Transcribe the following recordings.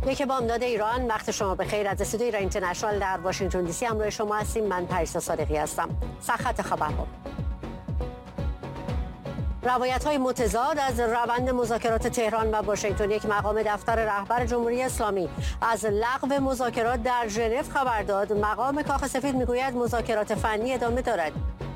یک بامداد ایران، وقت شما بخیر. از استودیوی ایران اینترنشنال در واشنگتن دی سی همراه شما هستیم. من پریسا صادقی هستم. سرخط خبرها. روایت‌های متضاد از روند مذاکرات تهران و واشنگتن. یک مقام دفتر رهبر جمهوری اسلامی از لغو مذاکرات در ژنو خبر داد. مقام کاخ سفید میگوید مذاکرات فنی ادامه دارد.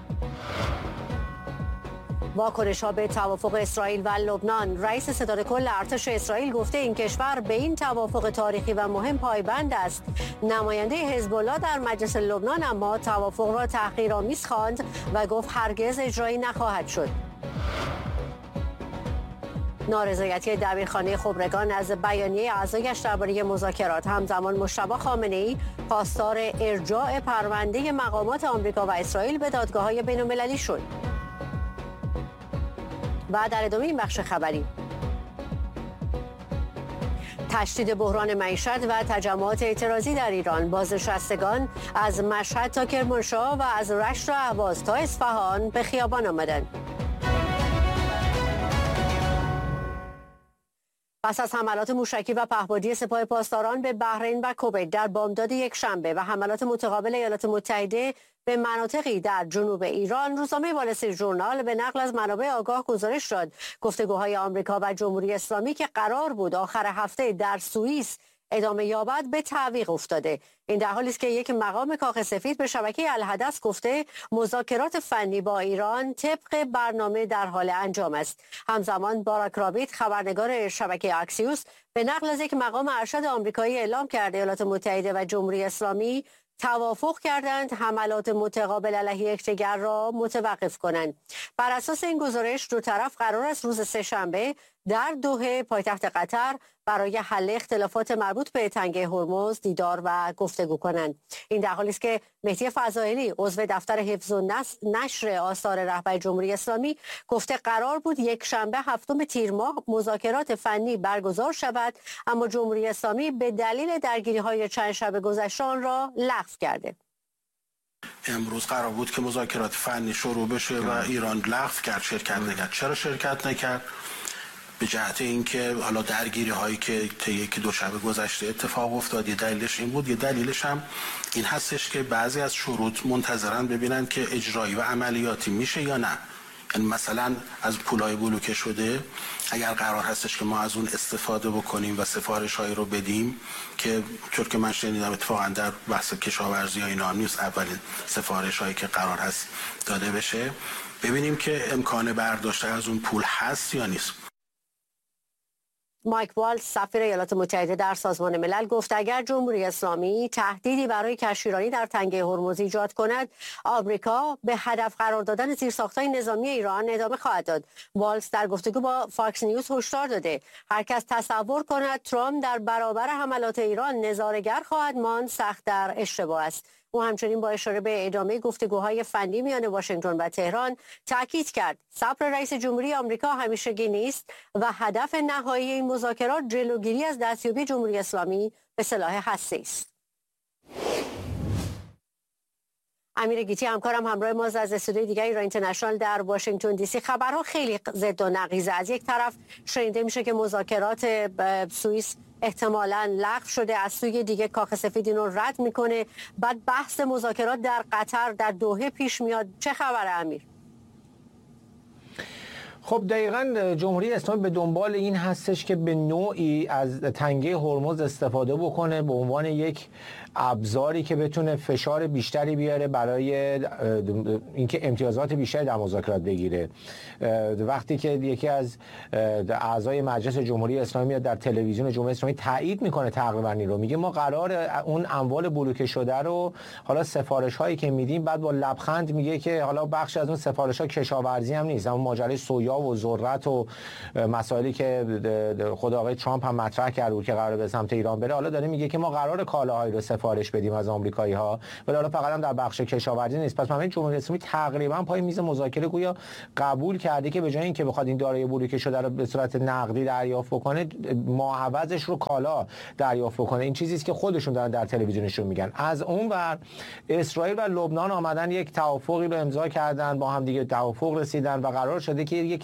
واکنش‌ها به توافق اسرائیل و لبنان. رئیس ستاد کل ارتش اسرائیل گفته این کشور به این توافق تاریخی و مهم پایبند است. نماینده حزب الله در مجلس لبنان اما توافق را تحقیرآمیز خواند و گفت هرگز اجرایی نخواهد شد. نارضایتی دبیرخانه خبرگان از بیانیه اعضایش درباره مذاکرات. همزمان مجتبی خامنه‌ای خواستار ارجاع پرونده مقامات آمریکا و اسرائیل به دادگاه‌های بین‌المللی شد. و در ادامه این بخش خبری، تشدید بحران معیشت و تجمعات اعتراضی در ایران. بازنشستگان از مشهد تا کرمانشاه و از رشت و اهواز تا اصفهان به خیابان آمدند. پس از حملات موشکی و پهپادی سپاه پاسداران به بحرین و کویت در بامداد یکشنبه و حملات متقابل ایالات متحده به مناطقی در جنوب ایران، روزنامه وال استریت ژورنال به نقل از منابع آگاه گزارش داد گفتگوهای آمریکا و جمهوری اسلامی که قرار بود آخر هفته در سوئیس ادامه یابد به تعویق افتاده. این در حالی است که یک مقام کاخ سفید به شبکه الحدث گفته مذاکرات فنی با ایران طبق برنامه در حال انجام است. همزمان باراک رابیت، خبرنگار شبکه اکسیوس، به نقل از یک مقام ارشد آمریکایی اعلام کرده ایالات متحده و جمهوری اسلامی توافق کردند حملات متقابل علیه یکدیگر را متوقف کنند. بر اساس این گزارش دو طرف قرار است روز سه‌شنبه در دوحه پایتخت قطر برای حل اختلافات مربوط به تنگه هرمز دیدار و گفتگو کنند. این در حالی است که مهدی فضائلی، عضو دفتر حفظ و نشر آثار رهبر جمهوری اسلامی، گفته قرار بود یک شنبه هفتم تیر ماه مذاکرات فنی برگزار شود، اما جمهوری اسلامی به دلیل درگیری‌های چند شب گذشته آن را لغو کرده. امروز قرار بود که مذاکرات فنی شروع بشه و ایران لغو کرد، شرکت نکرد. چرا شرکت نکرد؟ به جهت اینکه حالا درگیری هایی که طی یکی دو شب گذشته اتفاق افتاد، یه دلیلش این بود، یه دلیلش هم این هستش که بعضی از شروط منتظرن ببینن که اجرایی و عملیاتی میشه یا نه. یعنی مثلا از پولای بلوکه شده اگر قرار هستش که ما از اون استفاده بکنیم و سفارش هایی رو بدیم که طور که من شنیدم اتفاقا در بحث کشاورزی ها اینا نیست اولین سفارش هایی که قرار هست داده بشه، ببینیم که امکان برداشت از اون پول هست یا نیست. مایک والز، سفیر ایالات متحده در سازمان ملل، گفت اگر جمهوری اسلامی تهدیدی برای کشتیرانی در تنگه هرمز ایجاد کند، آمریکا به هدف قرار دادن زیرساخت‌های نظامی ایران ادامه خواهد داد. والز در گفتگو با فاکس نیوز هشدار داده هر کس تصور کند ترامپ در برابر حملات ایران نظاره‌گر خواهد ماند سخت در اشتباه است. او همچنین با اشاره به ادامه گفتگوهای فنی میان واشنگتن و تهران تاکید کرد صبر رئیس جمهوری آمریکا همیشگی نیست و هدف نهایی این مذاکرات جلوگیری از دستیابی جمهوری اسلامی به سلاح هسته‌ای است. امیر گیتی همکارم همراه ما از استودیوی دیگر ایران اینترنشنال در واشنگتن دی سی. خبرها خیلی ضد و نقیضه. از یک طرف شنیده میشه که مذاکرات سوئیس احتمالاً لغو شده، از سوی دیگه کاخ سفید اینو رد میکنه، بعد بحث مذاکرات در قطر در دوحه پیش میاد. چه خبره امیر؟ خب دقیقاً جمهوری اسلامی به دنبال این هستش که به نوعی از تنگه هرمز استفاده بکنه به عنوان یک ابزاری که بتونه فشار بیشتری بیاره برای اینکه امتیازات بیشتری در مذاکرات بگیره. وقتی که یکی از اعضای مجلس جمهوری اسلامی در تلویزیون جمهوری اسلامی تایید میکنه تقریبا این رو، میگه ما قرار اون اموال بلوکه شده رو حالا سفارش هایی که میدیم، بعد با لبخند میگه که حالا بخش از اون سفارش ها کشاورزی هم نیست، اما ماجرای سویا و ذرت و مسائلی که خود آقای ترامپ هم مطرح کرد بود که قرار به سمت ایران بره، حالا داره میگه که ما قرار کالاهایی رو سفارش بدیم از آمریکایی ها، ولی حالا فقط هم در بخش کشاورزی نیست. پس همین جمهوری اسلامی تقریبا پای میز مذاکره گویا قبول کرده که به جای اینکه بخواد این دارایی بلوکه شده رو به صورت نقدی دریافت بکنه، معوضش رو کالا دریافت بکنه. این چیزی است که خودشون دارن در تلویزیونشون میگن. از اون ور اسرائیل و لبنان آمدن یک توافقی رو امضا کردن، با هم دیگه توافق رسیدن و قرار شده که یکی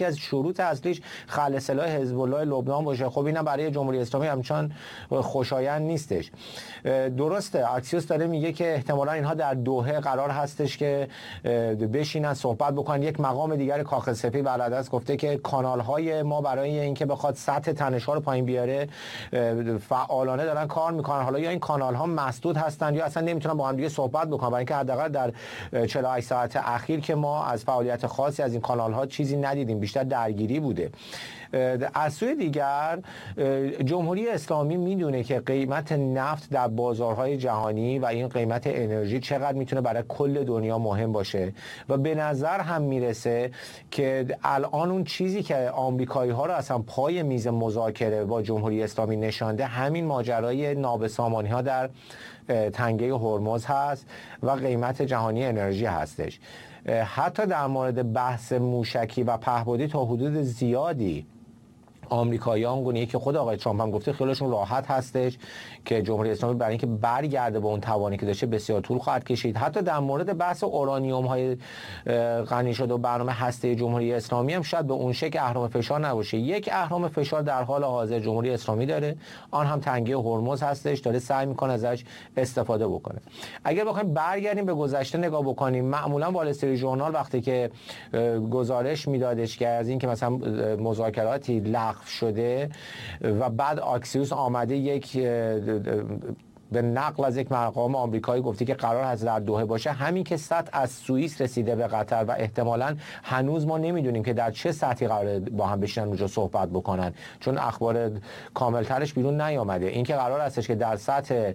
یکی از شروط اصلیش خلع سلاح حزب الله لبنان باشه. خب اینا برای جمهوری اسلامی همچنان خوشایند نیستش. درسته اکسیوس داره میگه که احتمالا اینها در دوحه قرار هستش که بشینن صحبت بکنن. یک مقام دیگر کاخ سفید بالادست گفته که کانال‌های ما برای اینکه بخواد سطح تنش‌ها رو پایین بیاره فعالانه دارن کار میکنن. حالا یا این کانال‌ها مسدود هستن یا اصلا نمیتونن با هم دیگه صحبت بکنن، برای اینکه حداقل در 48 ساعت اخیر که ما از فعالیت خاصی از این کانال‌ها چیزی ندیدیم، بیشتر درگیری بوده. از سوی دیگر جمهوری اسلامی میدونه که قیمت نفت در بازارهای جهانی و این قیمت انرژی چقدر میتونه برای کل دنیا مهم باشه و به نظر هم میرسه که الان اون چیزی که آمریکایی‌ها رو اصلا پای میز مذاکره با جمهوری اسلامی نشانده همین ماجرای نابسامانی‌ها در تنگه هرمز هست و قیمت جهانی انرژی هستش. حتی در مورد بحث موشکی و پهپادی تا حدود زیادی آمریکایی‌ها گونه که خود آقای ترامپ هم گفته خیلیشون راحت هستش که جمهوری اسلامی برای اینکه برگرده به اون توانی که داشته بسیار طول خواهد کشید. حتی در مورد بحث اورانیوم‌های غنی شده و برنامه هسته جمهوری اسلامی هم شاید به اون شکل اهرم فشار نباشه. یک اهرم فشار در حال حاضر جمهوری اسلامی داره، آن هم تنگه هرمز هستش، داره سعی میکنه ازش استفاده بکنه. اگر بخوایم برگردیم به گذشته نگاه بکنیم، معمولا وال استریت ژورنال وقتی که گزارش میدادش که از اینکه مثلا مذاکراتی لغو شده و بعد اکسیوس آمده یک به نقل از یک مقام آمریکایی گفته که قرار هست در دوحه باشه، همین که سطح از سوئیس رسیده به قطر و احتمالاً هنوز ما نمیدونیم که در چه سطحی قرار با هم بشینن اونجا صحبت بکنن، چون اخبار کاملترش بیرون نیامده. این که قرار هستش که در سطح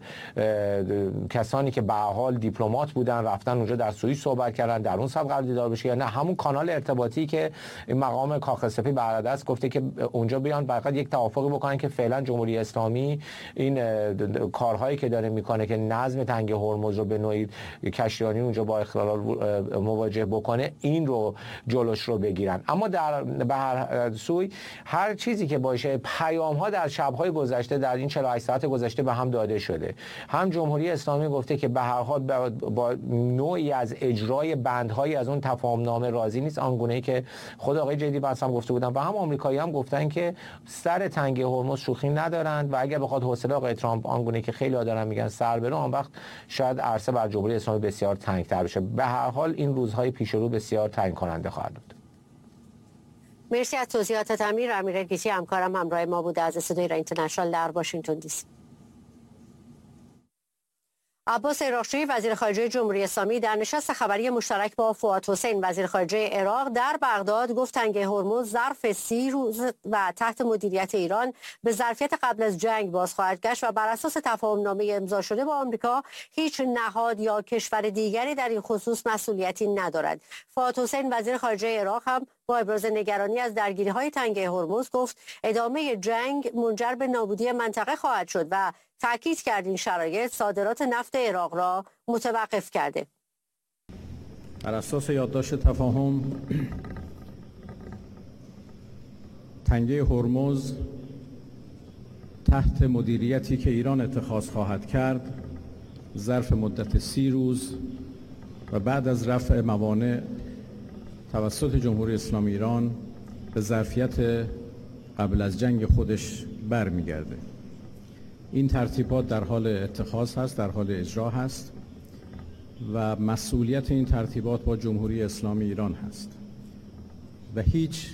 کسانی که به حال دیپلمات بودن رفتن اونجا در سوئیس صحبت کردن، در اون سطح قرار دیدار بشه یا نه همون کانال ارتباطی که این مقام کاخ سفید بالادست گفته که اونجا بیان فقط یک توافقی بکنن که فعلا جمهوری اسلامی این کارهایی که داره میکنه که نظم تنگه هرمز رو به نوعی کشتیرانی اونجا با اختلال مواجه بکنه این رو جلوش رو بگیرن. اما به هر سوی هر چیزی که باشه پیام ها در شب‌های گذشته در این 48 ساعت گذشته به هم داده شده. هم جمهوری اسلامی گفته که به هر حال با نوعی از اجرای بندهایی از اون تفاهم نامه راضی نیست، آنگونه‌ای که خود آقای جدی بحث هم گفته بودن و هم آمریکایی هم گفتن که سر تنگه هرمز شوخی ندارند و اگر بخواد حوصله آقای ترامپ آنگونه که خیلی دارن میگن سر بره، آن وقت شاید عرصه بر جمهوری اسلامی بسیار تنگ‌تر بشه. به هر حال این روزهای پیش رو بسیار تنگ کننده خواهد بود. مرسی از توضیحاتت امیر گیتی، همکارم همراه ما بوده از استودیوی ایران اینترنشنال در واشنگتن دی سی. عباس عراقچی وزیر خارجه جمهوری اسلامی در نشست خبری مشترک با فؤاد حسین وزیر خارجه عراق در بغداد گفت تنگه هرمز ظرف 30 روز و تحت مدیریت ایران به ظرفیت قبل از جنگ باز خواهد گشت و بر اساس تفاهم‌نامه امضا شده با آمریکا هیچ نهاد یا کشور دیگری در این خصوص مسئولیتی ندارد. فؤاد حسین وزیر خارجه عراق هم با ابراز نگرانی از درگیری‌های تنگه هرمز گفت ادامه جنگ منجر به نابودی منطقه خواهد شد و تأکید کرد این شرایط صادرات نفت عراق را متوقف کرده. بر اساس یادداشت تفاهم تنگه هرمز تحت مدیریتی که ایران اتخاذ خواهد کرد ظرف مدت 30 روز و بعد از رفع موانع توسط جمهوری اسلامی ایران به ظرفیت قبل از جنگ خودش برمیگرده. این ترتیبات در حال اتخاذ هست، در حال اجرا هست و مسئولیت این ترتیبات با جمهوری اسلامی ایران هست و هیچ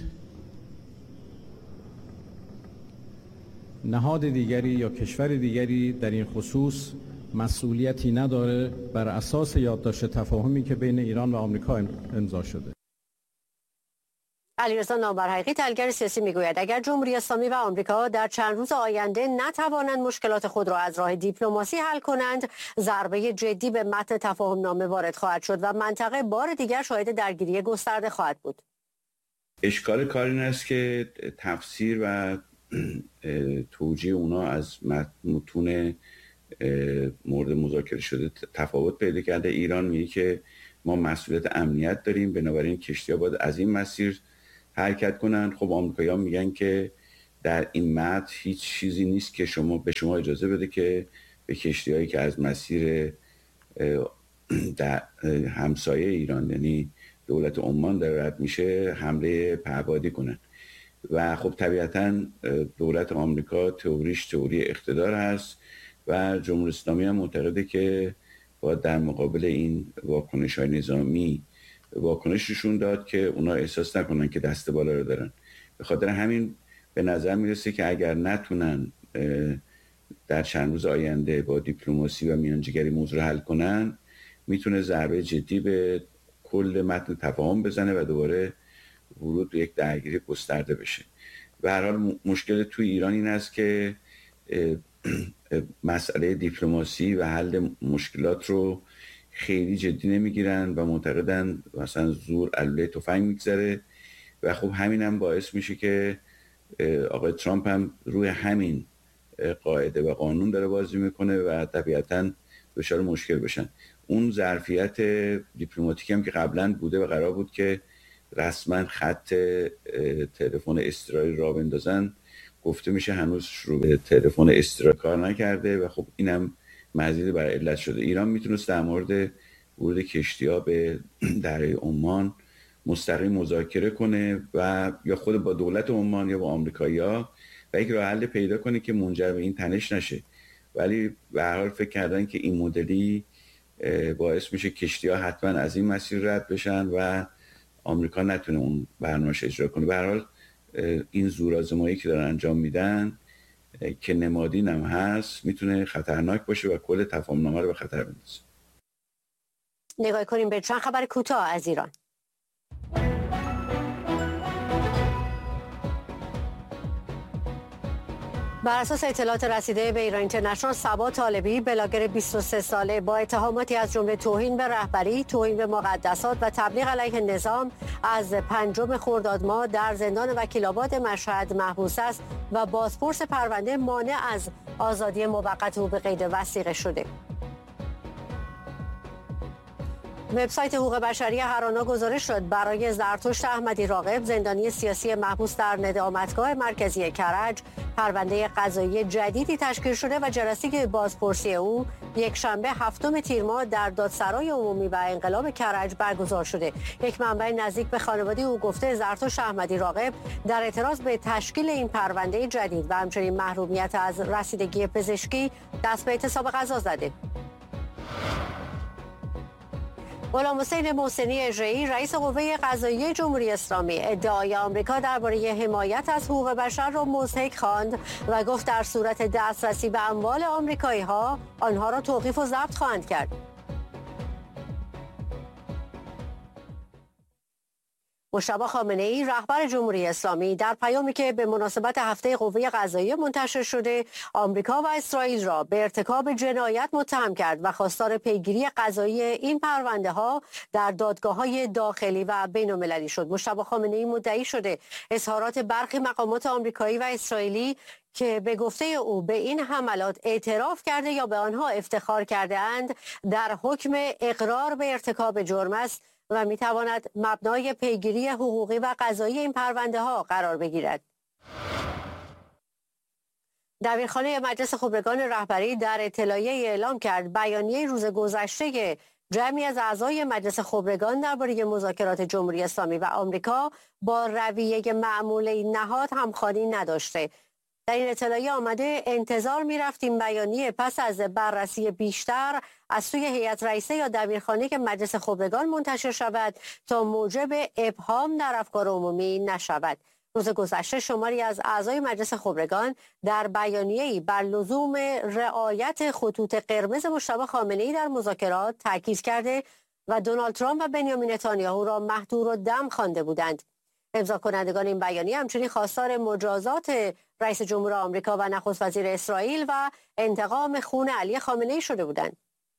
نهاد دیگری یا کشور دیگری در این خصوص مسئولیتی نداره بر اساس یادداشت تفاهمی که بین ایران و آمریکا امضا شده. علیرضا نامورحقی تحلیلگر سیاسی میگوید اگر جمهوری اسلامی و آمریکا در چند روز آینده نتوانند مشکلات خود را از راه دیپلماسی حل کنند، ضربه جدی به متن تفاهم نامه وارد خواهد شد و منطقه بار دیگر شاهد درگیری گسترده خواهد بود. اشکال کار این است که تفسیر و توجیه اونا از متون مورد مذاکره شده تفاوت پیدا کرده. ایران میگه که ما مسئولیت امنیت داریم، بنابراین کشتی‌ها باید از این مسیر حرکت کنن. خب آمریکایی‌ها میگن که در این متن هیچ چیزی نیست که به شما اجازه بده که به کشتی‌هایی که از مسیر در همسایه ایران یعنی دولت عمان داره رد میشه حمله پهپادی کنن. و خب طبیعتاً دولت آمریکا تئوریش تئوری اقتدار هست و جمهوری اسلامی هم معتقده که باید در مقابل این واکنش‌های نظامی واکنششون داد که اونا احساس نکنن که دست بالا رو دارن. به خاطر همین به نظر میرسه که اگر نتونن در چند روز آینده با دیپلماسی و میانجیگری موضوع حل کنن، میتونه ضربه جدی به کل متن تفاهم بزنه و دوباره ورود به یک درگیری گسترده بشه. به هر حال مشکل توی ایران این است که مسئله دیپلماسی و حل مشکلات رو خیلی جدی نمیگیرن و معتقدن مثلا زور علوله تفنگ میگذره و خب همین هم باعث میشه که آقای ترامپ هم روی همین قاعده و قانون داره بازی میکنه و طبیعتاً دچار مشکل بشن. اون ظرفیت دیپلماتیکی هم که قبلا بوده و قرار بود که رسما خط تلفن اضطراری راه بندازن، گفته میشه هنوز شروع به تلفن اضطراری کار نکرده و خب اینم مزید بر علت شده. ایران میتونست در مورد ورود کشتی‌ها به دریای عمان مستقیم مذاکره کنه و یا خود با دولت عمان یا با آمریکایی‌ها و یک راه حل پیدا کنه که منجر به این تنش نشه. ولی به هر حال فکر کردن که این مدلی باعث میشه کشتی‌ها حتما از این مسیر رد بشن و آمریکا نتونه اون برنامه‌اش اجرا کنه. به هر حال این زورآزمایی که دارن انجام میدن که نمادین هم هست میتونه خطرناک باشه و کل تفاهم‌نامه رو به خطر بندازه. نگاه کنیم به چند خبر کوتاه از ایران. بر اساس اطلاعات رسیده به ایران اینترنشنال، صبا طالبی بلاگر 23 ساله با اتهاماتی از جمله توهین به رهبری، توهین به مقدسات و تبلیغ علیه نظام از 5 خرداد ماه در زندان وکیل‌آباد مشهد محبوس است و بازپرس پرونده مانع از آزادی موقت او به قید وثیقه شده. وبسایت حقوق بشری هرانا گزارش شد برای زرتشت احمدی راغب، زندانی سیاسی محبوس در ندامتگاه مرکزی کرج، پرونده قضایی جدیدی تشکیل شده و جلسه بازپرسی او یک شنبه 7 تیر ماه در دادسرای عمومی و انقلاب کرج برگزار شده. یک منبع نزدیک به خانواده او گفته زرتشت احمدی راغب در اعتراض به تشکیل این پرونده جدید و همچنین محرومیت از رسیدگی پزشکی دست به اعتصاب غذا زده. غلام حسین محسنی اژه‌ای، رئیس قوه قضاییه جمهوری اسلامی، ادعای آمریکا درباره حمایت از حقوق بشر را مضحک خواند و گفت در صورت دسترسی به اموال آمریکایی‌ها آنها را توقیف و ضبط خواهند کرد. مجتبی خامنه‌ای، رهبر جمهوری اسلامی، در پیامی که به مناسبت هفته قوه قضاییه منتشر شده، آمریکا و اسرائیل را به ارتکاب جنایت متهم کرد و خواستار پیگیری قضایی این پرونده‌ها در دادگاه‌های داخلی و بین‌المللی شد. مجتبی خامنه‌ای مدعی شده اظهارات برخی مقامات آمریکایی و اسرائیلی که به گفته او به این حملات اعتراف کرده یا به آنها افتخار کرده اند در حکم اقرار به ارتکاب جرم است و میتواند مبنای پیگیری حقوقی و قضایی این پرونده ها قرار بگیرد. دبیرخانه مجلس خبرگان رهبری در اطلاعیه اعلام کرد بیانیه روز گذشته جمعی از اعضای مجلس خبرگان درباره مذاکرات جمهوری اسلامی و آمریکا با رویه معموله نهاد همخوانی نداشته. در این اطلاعیه آمده انتظار می‌رفتیم بیانیه پس از بررسی بیشتر از سوی هیئت رئیسه یا دبیرخانه که مجلس خبرگان منتشر شود تا موجب ابهام در افکار عمومی نشود. روز گذشته شماری از اعضای مجلس خبرگان در بیانیه‌ای بر لزوم رعایت خطوط قرمز مجتبی خامنه‌ای در مذاکرات تاکید کرده و دونالد ترامپ و بنیامین نتانیاهو را مهدور و دم خوانده بودند. امضا کنندگان این بیانیه همچنین خواستار مجازات رئیس جمهور آمریکا و نخست وزیر اسرائیل و انتقام خون علی خامنه‌ای شده بودند.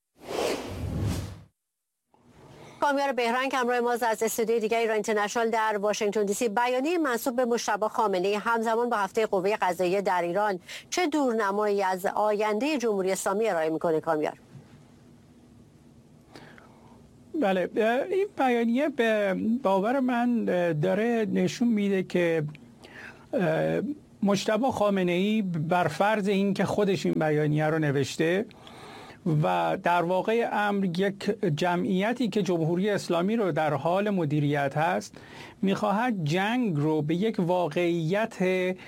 کامیار بهرنگ همراه ما از استودیوی دیگر ایران اینترنشنال در واشنگتن دی سی. بیانیه منسوب به مجتبی خامنه‌ای همزمان با هفته قوه قضاییه در ایران چه دورنمایی از آینده جمهوری اسلامی ارائه میکنه کامیار؟ بله، این بیانیه به باور من داره نشون میده که مجتبی خامنه‌ای بر فرض این که خودش این بیانیه رو نوشته و در واقع امر یک جمعیتی که جمهوری اسلامی رو در حال مدیریت هست میخواهد جنگ رو به یک واقعیت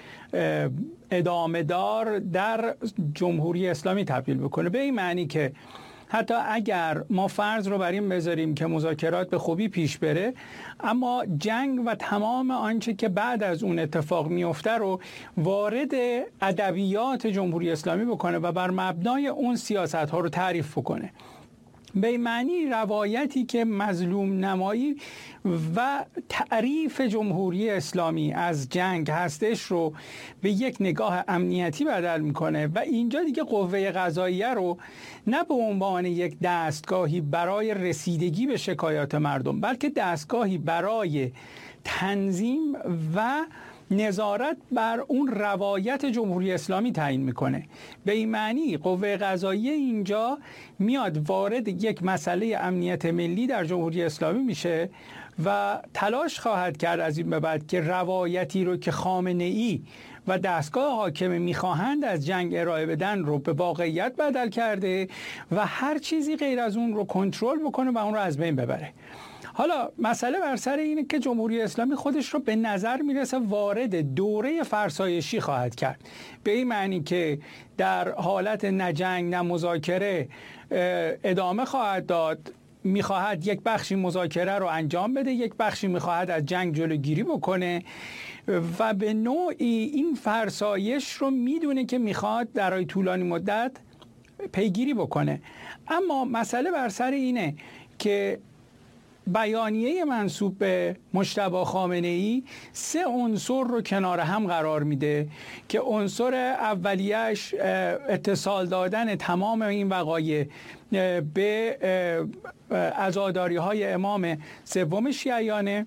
ادامه دار در جمهوری اسلامی تبدیل بکنه، به این معنی که حتی اگر ما فرض رو بر این بذاریم که مذاکرات به خوبی پیش بره، اما جنگ و تمام آنچه که بعد از اون اتفاق میفته رو وارد ادبیات جمهوری اسلامی بکنه و بر مبنای اون سیاست ها رو تعریف بکنه. به این معنی روایتی که مظلوم نمایی و تعریف جمهوری اسلامی از جنگ هستش رو به یک نگاه امنیتی بدل میکنه و اینجا دیگه قوه قضاییه رو نه به عنوان یک دستگاهی برای رسیدگی به شکایات مردم، بلکه دستگاهی برای تنظیم و نظارت بر اون روایت جمهوری اسلامی تعیین میکنه. به این معنی قوه قضاییه اینجا میاد وارد یک مسئله امنیت ملی در جمهوری اسلامی میشه و تلاش خواهد کرد از این به بعد که روایتی رو که خامنه‌ای و دستگاه حاکمه میخواهند از جنگ ارائه بدن رو به واقعیت بدل کرده و هر چیزی غیر از اون رو کنترل بکنه و اون رو از بین ببره. حالا مسئله بر سر اینه که جمهوری اسلامی خودش رو به نظر میرسه وارد دوره فرسایشی خواهد کرد، به این معنی که در حالت نه جنگ نه مذاکره ادامه خواهد داد، میخواهد یک بخشی مذاکره رو انجام بده، یک بخشی میخواهد از جنگ جلوگیری بکنه و به نوعی این فرسایش رو میدونه که میخواد در طولانی مدت پیگیری بکنه. اما مسئله بر سر اینه که بیانیه منسوب به مجتبی خامنه‌ای 3 عنصر رو کنار هم قرار میده که عنصر اولیه‌اش اتصال دادن تمام این وقایع به عزاداری‌های امام سوم شیعیانه،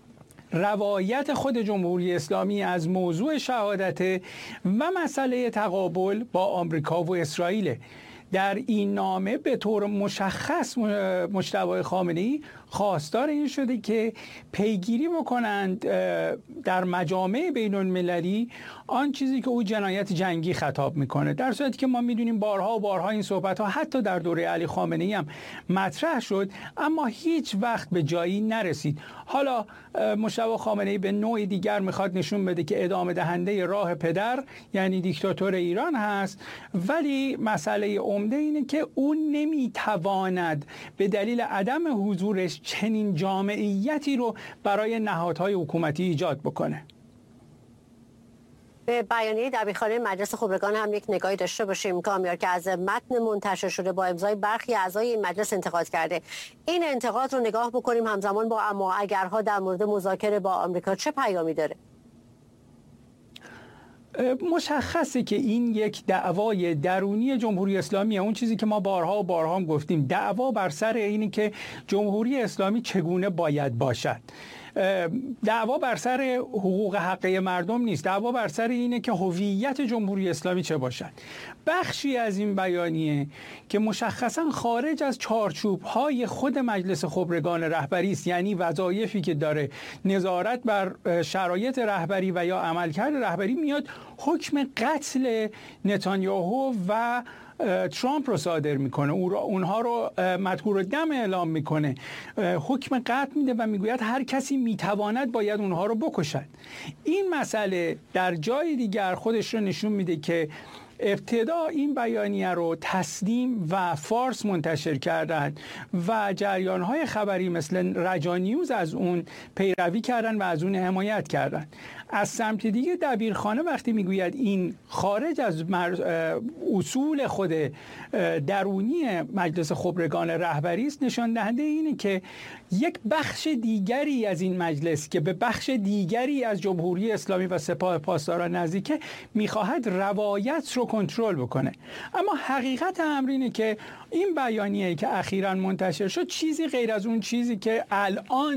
روایت خود جمهوری اسلامی از موضوع شهادت و مسئله تقابل با آمریکا و اسرائیل. در این نامه به طور مشخص مجتبی خامنه‌ای خواستار این شده که پیگیری بکنند در مجامع بین المللی آن چیزی که او جنایت جنگی خطاب میکنه، در صورتی که ما میدونیم بارها و بارها این صحبت ها حتی در دوره علی خامنه‌ای هم مطرح شد اما هیچ وقت به جایی نرسید. حالا مجتبی خامنه‌ای به نوع دیگر میخواد نشون بده که ادامه دهنده راه پدر یعنی دیکتاتور ایران هست، ولی مسئله عمده اینه که او نمیتواند به دلیل عدم حضورش چنین جامعیتی رو برای نهادهای حکومتی ایجاد بکنه. به بیانیه دبیرخانه مجلس خبرگان هم یک نگاهی داشته باشیم. کامیار که از متن منتشر شده با امضای برخی اعضای این مجلس انتقاد کرده، این انتقاد رو نگاه بکنیم همزمان با اما اگرها در مورد مذاکره با آمریکا چه پیامی داره؟ مشخصه که این یک دعوای درونی جمهوری اسلامیه. اون چیزی که ما بارها و بارها هم گفتیم، دعوا بر سر اینی که جمهوری اسلامی چگونه باید باشد. دعوا بر سر حقوق حقه مردم نیست، دعوا بر سر اینه که هویت جمهوری اسلامی چه باشد. بخشی از این بیانیه که مشخصا خارج از چارچوب‌های خود مجلس خبرگان رهبری است، یعنی وظایفی که داره نظارت بر شرایط رهبری و یا عملکرد رهبری، میاد حکم قتل نتانیاهو و ترامپ رو صادر میکنه، اونها رو مدهور دم اعلام میکنه، حکم قتل میده و میگوید هر کسی میتواند باید اونها رو بکشد. این مسئله در جای دیگر خودش رو نشون میده که ابتدا این بیانیه رو تسلیم و فارس منتشر کردند و جریان‌های خبری مثل رجا نیوز از اون پیروی کردند و از اون حمایت کردند. از سمت دیگه دبیرخانه وقتی میگوید این خارج از اصول خود درونی مجلس خبرگان رهبری است، نشان دهنده اینه که یک بخش دیگری از این مجلس که به بخش دیگری از جمهوری اسلامی و سپاه پاسداران نزدیکه میخواهد روایت رو کنترل بکنه. اما حقیقت امر اینه که این بیانیه‌ای که اخیراً منتشر شد چیزی غیر از اون چیزی که الان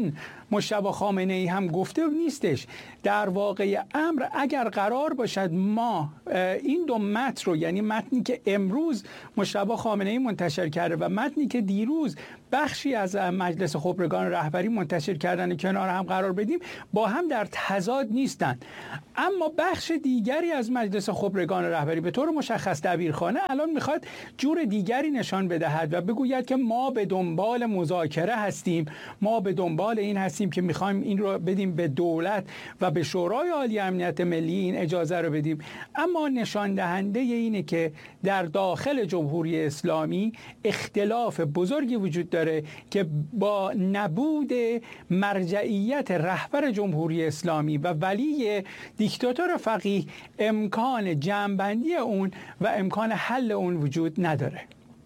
مجتبی خامنه‌ای هم گفته نیستش. در واقع امر اگر قرار باشد ما این دو متن رو، یعنی متنی که امروز مجتبی خامنه‌ای منتشر کرده و متنی که دیروز بخشی از مجلس خبرگان رهبری منتشر کردن، کنار هم قرار بدیم، با هم در تضاد نیستند. اما بخش دیگری از مجلس خبرگان رهبری به طور مشخص دبیرخانه الان میخواد جور دیگری نشان بدهد و بگوید که ما به دنبال مذاکره هستیم، ما به دنبال این هستیم که میخوایم این رو بدیم به دولت و به شورای عالی امنیت ملی این اجازه رو بدیم. اما نشان دهنده اینه که در داخل جمهوری اسلامی اختلاف بزرگی وجود داره که با نبود مرجعیت رهبر جمهوری اسلامی و ولی دیکتاتور فقیه امکان جمع‌بندی اون و امکان حل اون وجود نداره.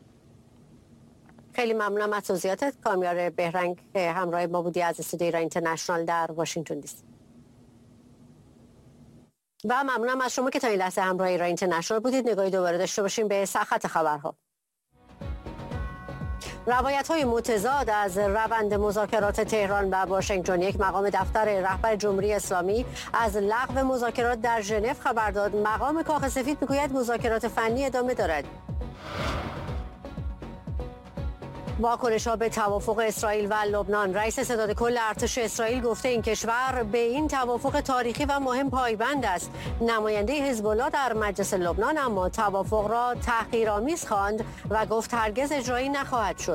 خیلی ممنونم از توضیحاتت کامیار بهرنگ که همراه ما بودی از استودیو ایران اینترنشنال در واشنگتن دی سی. و ممنونم از شما که تا این لحظه همراه ایران اینترنشنال بودید. نگاهی دوباره داشته باشیم به سرخط خبرها. روایت‌های متضاد از روند مذاکرات تهران و واشنگتن. یک مقام دفتر رهبر جمهوری اسلامی از لغو مذاکرات در ژنو خبر داد. مقام کاخ سفید میگوید مذاکرات فنی ادامه دارد. واکنش‌ها به توافق اسرائیل و لبنان. رئیس ستاد کل ارتش اسرائیل گفته این کشور به این توافق تاریخی و مهم پایبند است. نماینده حزب الله در مجلس لبنان اما توافق را تحقیرآمیز خواند و گفت هرگز اجرایی نخواهد شد.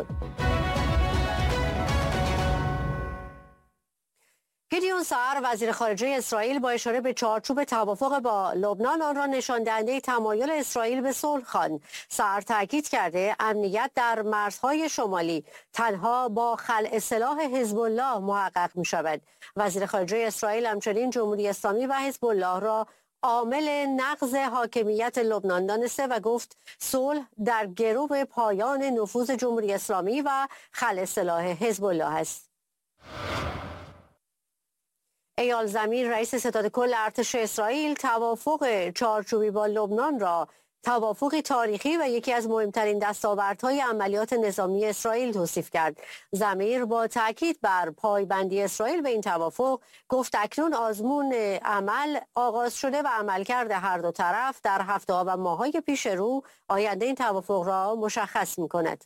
گیدیون ساعر وزیر خارجه اسرائیل با اشاره به چارچوب توافق با لبنان آن را نشان دهنده تمایل اسرائیل به صلح خواند. ساعر تاکید کرده امنیت در مرزهای شمالی تنها با خلع سلاح حزب الله محقق می شود. وزیر خارجه اسرائیل همچنین جمهوری اسلامی و حزب الله را عامل نقض حاکمیت لبنان دانسته و گفت صلح در گرو پایان نفوذ جمهوری اسلامی و خلع سلاح حزب الله است. ایال زمیر رئیس ستاد کل ارتش اسرائیل توافق چارچوبی با لبنان را توافقی تاریخی و یکی از مهمترین دستاوردهای عملیات نظامی اسرائیل توصیف کرد. زمیر با تاکید بر پایبندی اسرائیل به این توافق گفت اکنون آزمون عمل آغاز شده و عملکرد هر دو طرف در هفته‌ها و ماه‌های پیش رو آینده این توافق را مشخص می‌کند.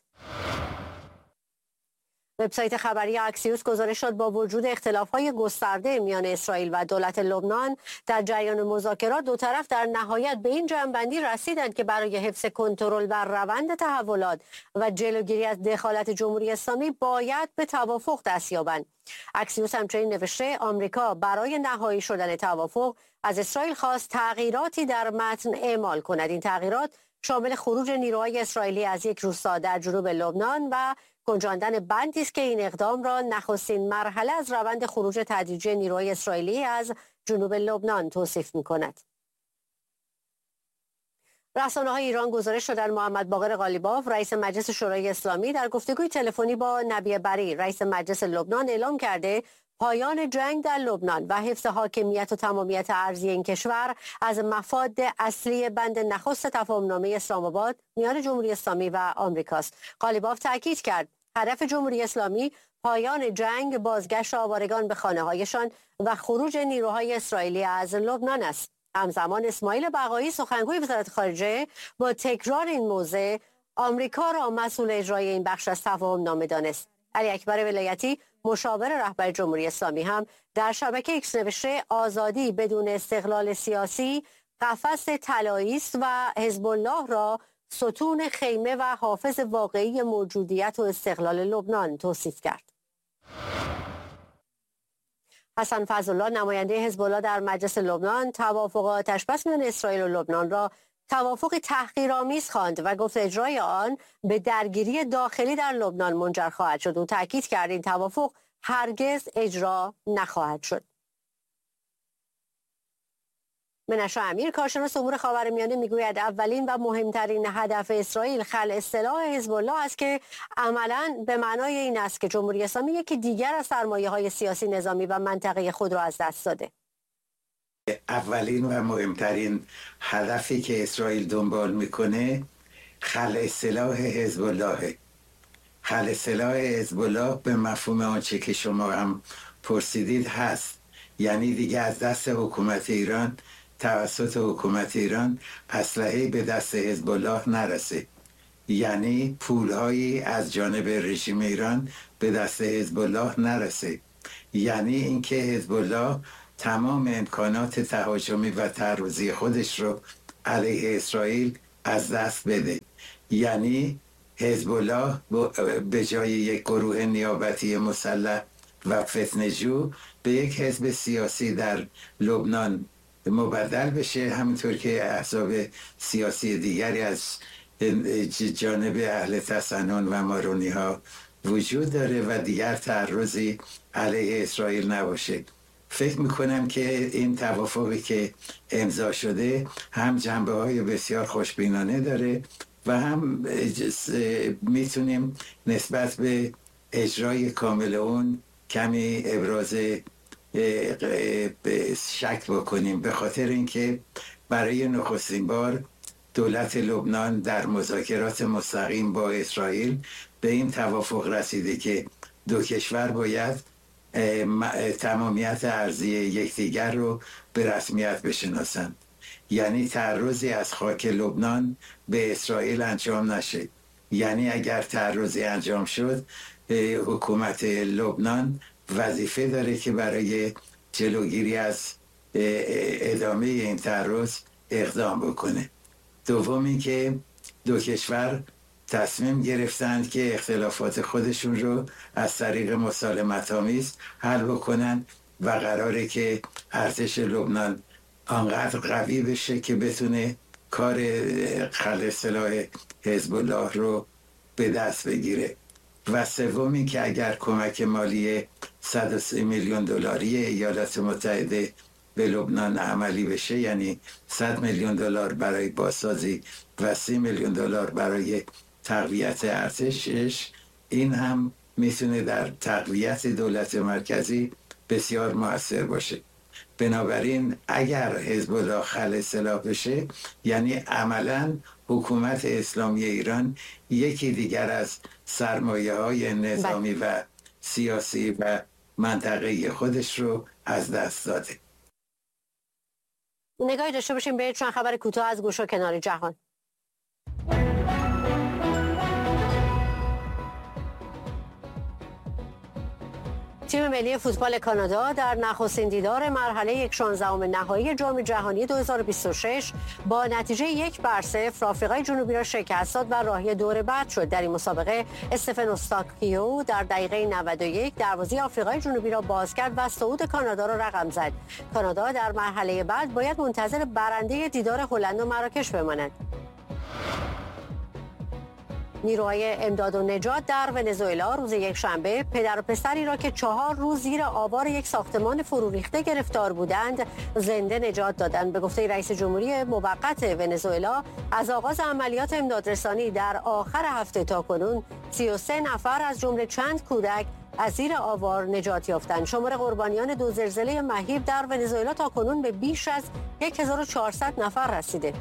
وبسایت خبری اکسیوس گزارش داد با وجود اختلاف‌های گسترده میان اسرائیل و دولت لبنان در جریان مذاکرات دو طرف در نهایت به این جمع‌بندی رسیدند که برای حفظ کنترل بر روند تحولات و جلوگیری از دخالت جمهوری اسلامی باید به توافق دست یابند. اکسیوس همچنین نوشته آمریکا برای نهایی شدن توافق از اسرائیل خواست تغییراتی در متن اعمال کند. این تغییرات شامل خروج نیروهای اسرائیلی از یک روستا در جنوب لبنان و گنجاندن بندی است که این اقدام را نخستین مرحله از روند خروج تدریجی نیروهای اسرائیلی از جنوب لبنان توصیف می‌کند. رسانه‌های ایران گزارش دادند محمد باقر قالیباف رئیس مجلس شورای اسلامی در گفتگوی تلفنی با نبی بری رئیس مجلس لبنان اعلام کرده پایان جنگ در لبنان و حفظ حاکمیت و تمامیت ارضی این کشور از مفاد اصلی بند نخست تفاهم‌نامه اسلام آباد میان جمهوری اسلامی و آمریکاست. قالیباف تاکید کرد هدف جمهوری اسلامی پایان جنگ، بازگشت آوارگان به خانه‌هایشان و خروج نیروهای اسرائیلی از لبنان است. همزمان اسماعیل بقایی سخنگوی وزارت خارجه با تکرار این موضع آمریکا را مسئول اجرای این بخش از تفاهم‌نامه دانست. علی اکبر ولایتی مشاور رهبر جمهوری اسلامی هم در شبکه ایکس نوشته آزادی بدون استقلال سیاسی قفس طلایی است و حزب الله را ستون خیمه و حافظ واقعی موجودیت و استقلال لبنان توصیف کرد. حسن فضلالله نماینده حزب الله در مجلس لبنان توافق آتش‌بس میان اسرائیل و لبنان را توافقی تحقیرآمیز خواند و گفت اجرای آن به درگیری داخلی در لبنان منجر خواهد شد. او تاکید کرد این توافق هرگز اجرا نخواهد شد. منشا امیر کارشناس امور خاورمیانه میگوید اولین و مهمترین هدف اسرائیل خلع سلاح حزب الله است که عملاً به معنای این است که جمهوری اسلامی یکی دیگر از سرمایه‌های سیاسی نظامی و منطقه‌ای خود را از دست داده. اولین و مهمترین هدفی که اسرائیل دنبال میکنه خلع سلاح حزب الله. خلع سلاح حزب الله به مفهوم آنچه که شما هم پرسیدید هست. یعنی دیگه از دست حکومت ایران، توسط حکومت ایران اسلحه به دست حزب الله نرسه. یعنی پولهایی از جانب رژیم ایران به دست حزب الله نرسه. یعنی اینکه حزب الله تمام امکانات تهاجمی و تعرضی خودش رو علیه اسرائیل از دست بده. یعنی حزب الله به جای یک گروه نیابتی مسلح و فتنه‌جو به یک حزب سیاسی در لبنان مبدل بشه، همینطور که احزاب سیاسی دیگری از جانب اهل تسنن و مارونی ها وجود داره و دیگر تعرضی علیه اسرائیل نباشه. فکر میکنم که این توافقی که امضا شده هم جنبه های بسیار خوشبینانه داره و هم میتونیم نسبت به اجرای کامل اون کمی ابراز شک بکنیم، به خاطر اینکه برای نخستین بار دولت لبنان در مذاکرات مستقیم با اسرائیل به این توافق رسیده که دو کشور باید تمامیت ارضی یکدیگر رو به رسمیت بشناسند. یعنی تعرضی از خاک لبنان به اسرائیل انجام نشه. یعنی اگر تعرضی انجام شد، حکومت لبنان وظیفه داره که برای جلوگیری از ادامه این تعرض اقدام بکنه. دومی که دو کشور تصمیم گرفتند که اختلافات خودشون رو از طریق مسالمت‌آمیز حل بکنن و قراره که ارتش لبنان آنقدر قوی بشه که بتونه کار خلع سلاح حزب الله رو به دست بگیره. و سومی که اگر کمک مالی 130 میلیون دلاری ایالات متحده به لبنان عملی بشه، یعنی 100 میلیون دلار برای بازسازی و 30 میلیون دلار برای تقویت ارتشش، این هم میتونه در تقویت دولت مرکزی بسیار مؤثر باشه. بنابراین اگر حزب الله خلع سلاح بشه، یعنی عملاً حکومت اسلامی ایران یکی دیگر از سرمایه‌های نظامی و سیاسی و منطقه‌ای خودش رو از دست داده. نگاهی داشته باشیم به چند خبر کوتاه از گوش و کنار جهان. تیم ملی فوتبال کانادا در نخستین دیدار مرحله 16ام نهایی جام جهانی 2026 با نتیجه 1-0 آفریقای جنوبی را شکست داد و راهی دور بعد شد. در این مسابقه استفن اوستاکیو در دقیقه 91 دروازه آفریقای جنوبی را باز کرد و صعود کانادا را رقم زد. کانادا در مرحله بعد باید منتظر برنده دیدار هلند و مراکش بماند. نیروهای امداد و نجات در ونزوئلا روز یکشنبه پدر و پسری را که 4 روز زیر آوار یک ساختمان فرو ریخته گرفتار بودند زنده نجات دادند. به گفته رئیس جمهوری موقت ونزوئلا، از آغاز عملیات امدادرسانی در آخر هفته تا کنون 33 نفر از جمله چند کودک از زیر آوار نجات یافتند. شمار قربانیان 2 زلزله مهیب در ونزوئلا تا کنون به بیش از 1400 نفر رسیده.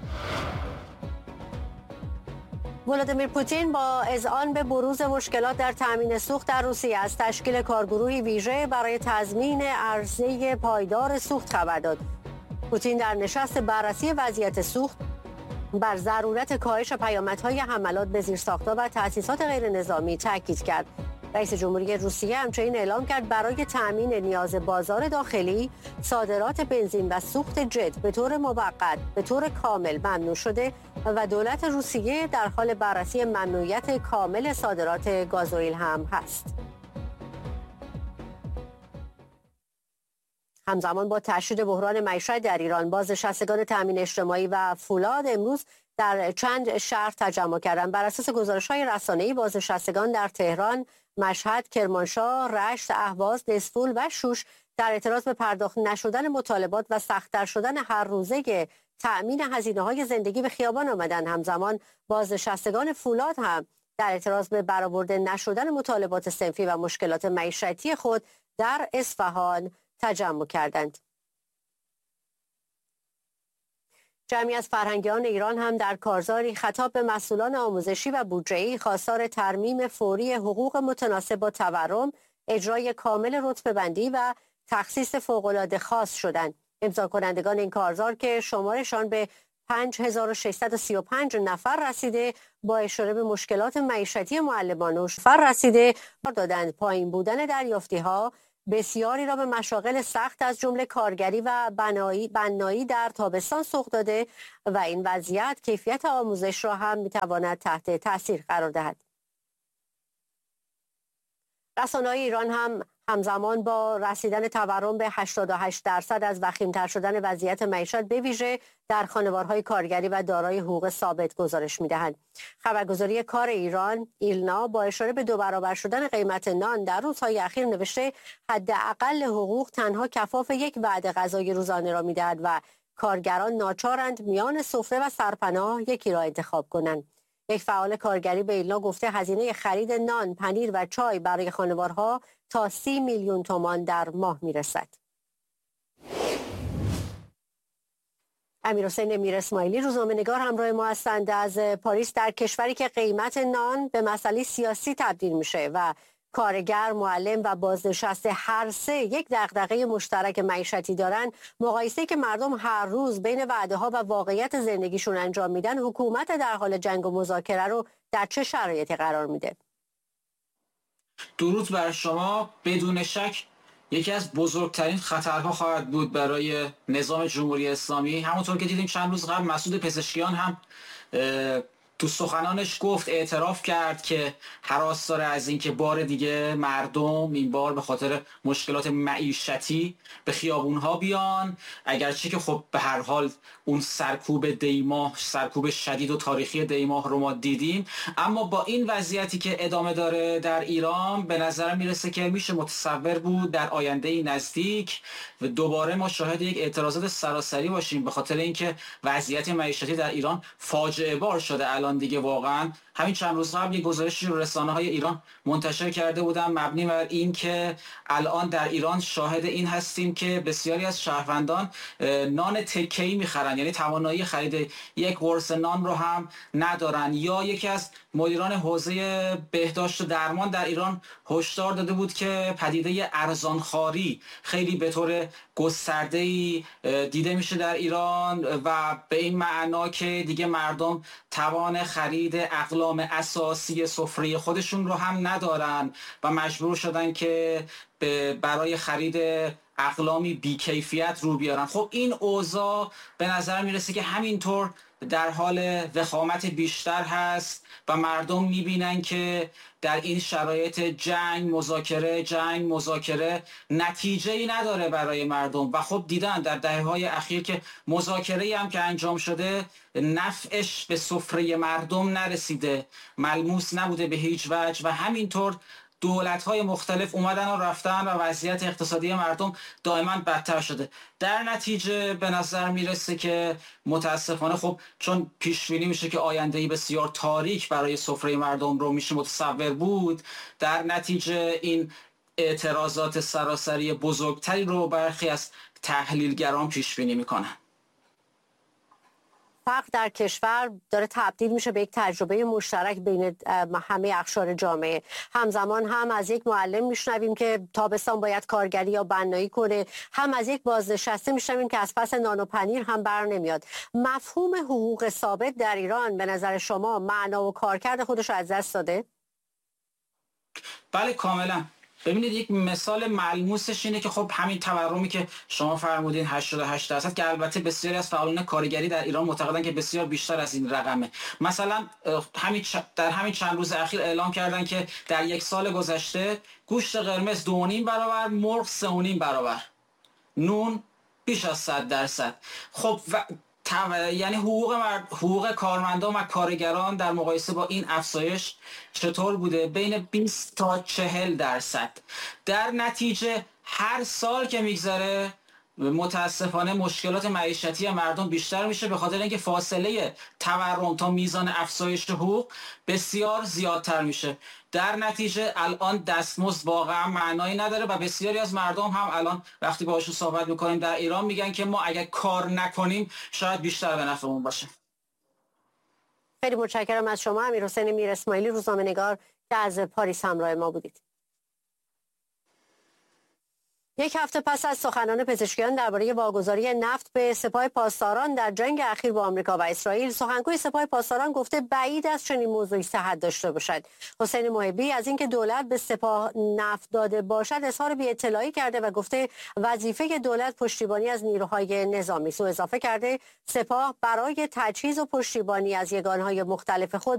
ولادیمیر پوتین با اذعان به بروز مشکلات در تامین سوخت در روسیه از تشکیل کارگروهی ویژه برای تضمین عرضه پایدار سوخت خبر داد. پوتین در نشست بررسی وضعیت سوخت بر ضرورت کاهش پیامدهای حملات به زیرساخت‌ها و تأسیسات غیرنظامی تاکید کرد. رئیس جمهوری روسیه همچنین اعلام کرد برای تأمین نیاز بازار داخلی صادرات بنزین و سوخت جت به طور موقت به طور کامل ممنوع شده و دولت روسیه در حال بررسی ممنوعیت کامل صادرات گازوئیل هم هست. همزمان با تشدید بحران معیشت در ایران، بازنشستگان تامین اجتماعی و فولاد امروز در چند شهر تجمع کردند. بر اساس گزارش‌های رسانه‌ای، بازنشستگان در تهران، مشهد، کرمانشاه، رشت، اهواز، دسفول و شوش در اعتراض به پرداخت نشدن مطالبات و سخت‌تر شدن هر روزه تأمین هزینه‌های زندگی به خیابان آمدند. همزمان بازنشستگان فولاد هم در اعتراض به برآورده نشدن مطالبات صنفی و مشکلات معیشتی خود در اصفهان تجمع کردند. جمعی از فرهنگیان ایران هم در کارزاری خطاب به مسئولان آموزشی و بودجه‌ای خواستار ترمیم فوری حقوق متناسب با تورم اجرای کامل رتبه‌بندی و تخصیص فوق‌العاده خاص شدند. امضا کنندگان این کارزار که شمارشان به 5635 نفر رسیده، با اشاره به مشکلات معیشتی معلمان و رسیده دادند پایین بودن دریافتی‌ها بسیاری را به مشاغل سخت از جمله کارگری و بنایی در تابستان سوق داده و این وضعیت کیفیت آموزش را هم میتواند تحت تاثیر قرار دهد. رسانه‌های ایران هم همزمان با رسیدن تورم به 88% از وخیم‌تر شدن وضعیت معیشت به ویژه در خانوارهای کارگری و دارای حقوق ثابت گزارش می‌دهند. خبرگزاری کار ایران ایلنا با اشاره به 2 برابر شدن قیمت نان در روزهای اخیر نوشته حداقل حقوق تنها کفاف یک وعده غذای روزانه را می‌دهد و کارگران ناچارند میان سفره و سرپناه یکی را انتخاب کنند. یک فعال کارگری به ایلنا گفته هزینه خرید نان، پنیر و چای برای خانوارها تا 30 میلیون تومان در ماه میرسد. امیرحسین امیر اسماعیلی روزنامه‌نگار همراه ما هستند از پاریس. در کشوری که قیمت نان به مسئله سیاسی تبدیل میشه و کارگر، معلم و بازنشسته هر سه یک دغدغه مشترک معیشتی دارن، مقایسه‌ای که مردم هر روز بین وعده‌ها و واقعیت زندگیشون انجام میدن، حکومت در حال جنگ و مذاکره رو در چه شرایطی قرار میده؟ درود بر شما. بدون شک یکی از بزرگترین خطرها خواهد بود برای نظام جمهوری اسلامی. همونطور که دیدیم چند روز قبل مسعود پزشکیان هم تو سخنانش گفت، اعتراف کرد که هراس داره از اینکه بار دیگه مردم این بار به خاطر مشکلات معیشتی به خیابونها بیان، اگرچه که خب به هر حال اون سرکوب شدید و تاریخی دیماه رو ما دیدیم. اما با این وضعیتی که ادامه داره در ایران، به نظر میرسه که میشه متصور بود در آینده نزدیک و دوباره ما شاهد یک اعتراضات سراسری باشیم، به خاطر اینکه وضعیت معیشتی در ایران فاجعه بار شده. الان دیگه واقعا همین چند روز قبل یک گزارشی رو رسانه‌های ایران منتشر کرده بودن مبنی بر این که الان در ایران شاهد این هستیم که بسیاری از شهروندان نان تکه‌ای می‌خرن، یعنی توانایی خرید یک قرص نان رو هم ندارن. یا یکی از مدیران حوزه بهداشت و درمان در ایران هشدار داده بود که پدیده ارزانخواری خیلی به طور گسترده‌ای دیده میشه در ایران و به این معنا که دیگه مردم توان خرید اقلام اساسی سفره خودشون رو هم ندارن و مجبور شدن که برای خرید اقلامی بیکیفیت رو بیارن. خب این اوضاع به نظر میرسه که همینطور در حال وخامت بیشتر هست و مردم میبینن که در این شرایط جنگ مذاکره نتیجه‌ای نداره برای مردم و خب دیدن در دهه‌های اخیر که مذاکره‌ای هم که انجام شده نفعش به سفره مردم نرسیده، ملموس نبوده به هیچ وجه و همینطور دولت‌های مختلف اومدن و رفتن و وضعیت اقتصادی مردم دائما بدتر شده. در نتیجه به نظر میرسه که متاسفانه خب چون پیش بینی میشه که آینده‌ای بسیار تاریک برای سفره مردم رو میشه متصور بود، در نتیجه این اعتراضات سراسری بزرگتری رو برخی از تحلیلگران پیش بینی میکنن. فقر در کشور داره تبدیل میشه به یک تجربه مشترک بین همه اقشار جامعه. همزمان هم از یک معلم میشنویم که تابستان باید کارگری یا بنایی کنه، هم از یک بازنشسته میشنویم که از پس نان و پنیر هم بر نمیاد. مفهوم حقوق ثابت در ایران به نظر شما معنا و کارکرد خودش رو از دست داده؟ بله کاملا. ببینید یک مثال ملموسش اینه که خب همین تورمی که شما فرمودین 88% که البته بسیاری از فعالان کارگری در ایران معتقدن که بسیار بیشتر از این رقمه. مثلا در همین چند روز اخیر اعلام کردن که در یک سال گذشته گوشت قرمز 2.5 برابر، مرغ 3.5 برابر، نون بیش از 100%. خب یعنی حقوق کارمندان و کارگران در مقایسه با این افزایش چطور بوده؟ بین 20 تا 40%. در نتیجه هر سال که میگذره متاسفانه مشکلات معیشتی مردم بیشتر میشه، به خاطر اینکه فاصله تورم تا میزان افزایش حقوق بسیار زیادتر میشه. در نتیجه الان دستمزد واقعا معنایی نداره و بسیاری از مردم هم الان وقتی باهاشون صحبت میکنیم در ایران میگن که ما اگر کار نکنیم شاید بیشتر به نفعمون باشه. خیلی متشکرم از شما امیرحسین امیر اسماعیلی روزنامه‌نگار که از پاریس همراه ما بودید. یک هفته پس از سخنان پزشکیان درباره واگذاری نفت به سپاه پاسداران در جنگ اخیر با آمریکا و اسرائیل، سخنگوی سپاه پاسداران گفته بعید است چنین موضوعی صحت داشته باشد. حسین محبی از اینکه دولت به سپاه نفت داده باشد اظهار بی‌اطلاعی کرده و گفته وظیفه دولت پشتیبانی از نیروهای نظامی است. او اضافه کرده سپاه برای تجهیز و پشتیبانی از یگانهای مختلف خود